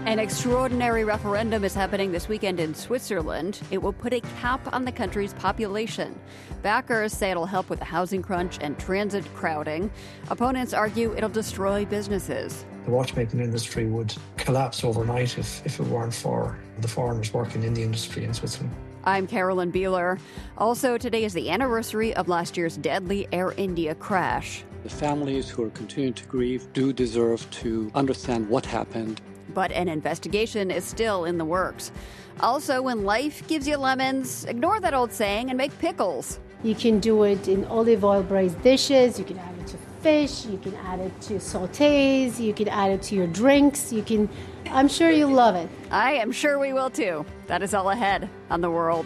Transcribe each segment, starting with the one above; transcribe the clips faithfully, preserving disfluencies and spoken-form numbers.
An extraordinary referendum is happening this weekend in Switzerland. It will put a cap on the country's population. Backers say it'll help with the housing crunch and transit crowding. Opponents argue it'll destroy businesses. The watchmaking industry would collapse overnight if, if it weren't for the foreigners working in the industry in Switzerland. I'm Carolyn Beeler. Also, today is the anniversary of last year's deadly Air India crash. The families who are continuing to grieve do deserve to understand what happened. But an investigation is still in the works. Also, when life gives you lemons, ignore that old saying and make pickles. You can do it in olive oil braised dishes. You can add it to fish. You can add it to sautés. You can add it to your drinks. You can. I'm sure you'll love it. I am sure we will too. That is all ahead on The World.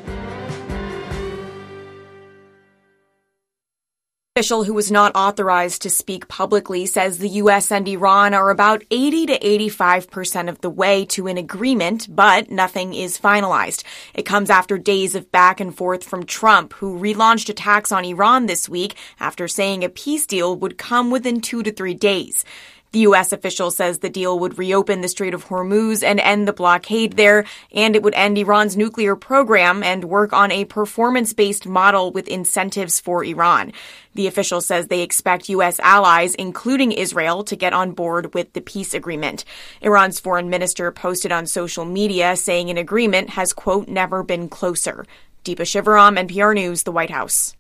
Official who was not authorized to speak publicly says the U S and Iran are about eighty to eighty-five percent of the way to an agreement, but nothing is finalized. It comes after days of back and forth from Trump, who relaunched attacks on Iran this week after saying a peace deal would come within two to three days. The U S official says the deal would reopen the Strait of Hormuz and end the blockade there, and it would end Iran's nuclear program and work on a performance-based model with incentives for Iran. The official says they expect U S allies, including Israel, to get on board with the peace agreement. Iran's foreign minister posted on social media saying an agreement has, quote, never been closer. Deepa Shivaram, N P R News, the White House.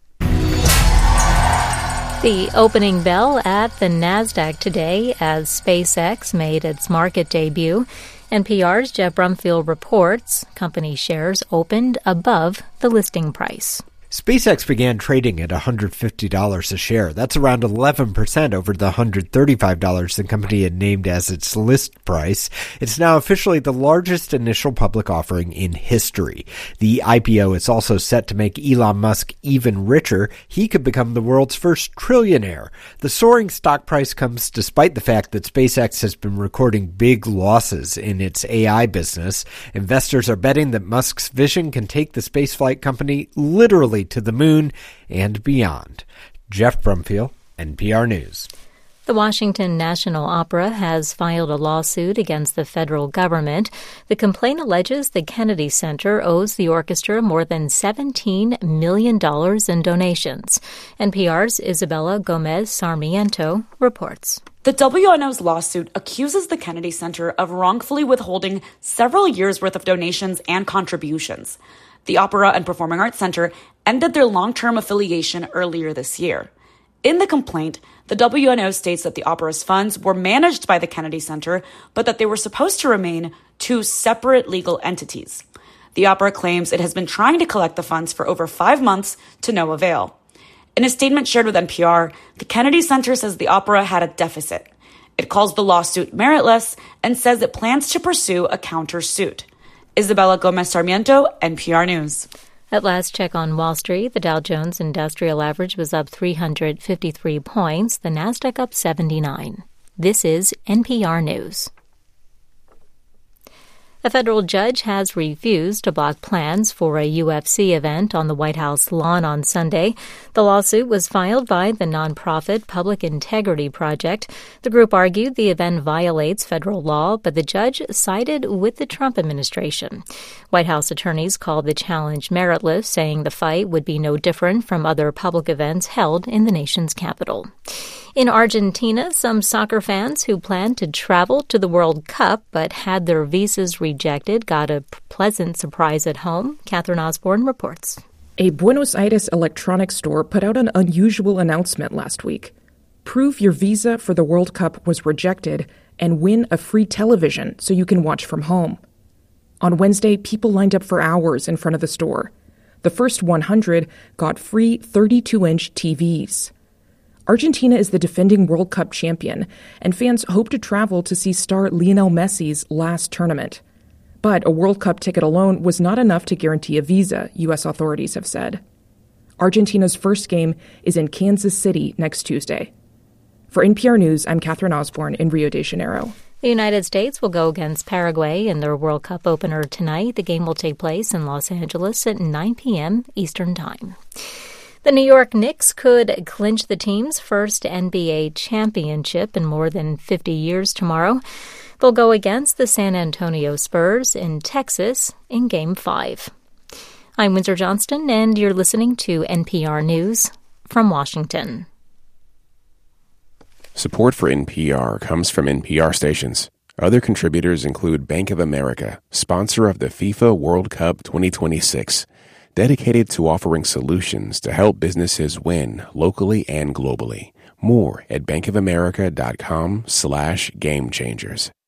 The opening bell at the NASDAQ today as SpaceX made its market debut. N P R's Jeff Brumfield reports company shares opened above the listing price. SpaceX began trading at one hundred fifty dollars a share. That's around eleven percent over the one hundred thirty-five dollars the company had named as its list price. It's now officially the largest initial public offering in history. The I P O is also set to make Elon Musk even richer. He could become the world's first trillionaire. The soaring stock price comes despite the fact that SpaceX has been recording big losses in its A I business. Investors are betting that Musk's vision can take the spaceflight company literally to the moon and beyond. Jeff Brumfield, N P R News. The Washington National Opera has filed a lawsuit against the federal government. The complaint alleges the Kennedy Center owes the orchestra more than seventeen million dollars in donations. N P R's Isabella Gomez Sarmiento reports. The W N O's lawsuit accuses the Kennedy Center of wrongfully withholding several years' worth of donations and contributions. The Opera and Performing Arts Center ended their long-term affiliation earlier this year. In the complaint, the W N O states that the opera's funds were managed by the Kennedy Center, but that they were supposed to remain two separate legal entities. The opera claims it has been trying to collect the funds for over five months to no avail. In a statement shared with N P R, the Kennedy Center says the opera had a deficit. It calls the lawsuit meritless and says it plans to pursue a countersuit. Isabella Gomez Sarmiento, N P R News. At last check on Wall Street, the Dow Jones Industrial Average was up three hundred fifty-three points, the Nasdaq up seventy-nine. This is N P R News. A federal judge has refused to block plans for a U F C event on the White House lawn on Sunday. The lawsuit was filed by the nonprofit Public Integrity Project. The group argued the event violates federal law, but the judge sided with the Trump administration. White House attorneys called the challenge meritless, saying the fight would be no different from other public events held in the nation's capital. In Argentina, some soccer fans who planned to travel to the World Cup but had their visas rejected got a pleasant surprise at home. Catherine Osborne reports. A Buenos Aires electronics store put out an unusual announcement last week. Prove your visa for the World Cup was rejected and win a free television so you can watch from home. On Wednesday, people lined up for hours in front of the store. The first one hundred got free thirty-two inch T Vs. Argentina is the defending World Cup champion, and fans hope to travel to see star Lionel Messi's last tournament. But a World Cup ticket alone was not enough to guarantee a visa, U S authorities have said. Argentina's first game is in Kansas City next Tuesday. For N P R News, I'm Catherine Osborne in Rio de Janeiro. The United States will go against Paraguay in their World Cup opener tonight. The game will take place in Los Angeles at nine p.m. Eastern Time. The New York Knicks could clinch the team's first N B A championship in more than fifty years tomorrow. They'll go against the San Antonio Spurs in Texas in Game five. I'm Windsor Johnston, and you're listening to N P R News from Washington. Support for N P R comes from N P R stations. Other contributors include Bank of America, sponsor of the FIFA World Cup twenty twenty-six, dedicated to offering solutions to help businesses win locally and globally. More at bankofamerica.com slash game changers.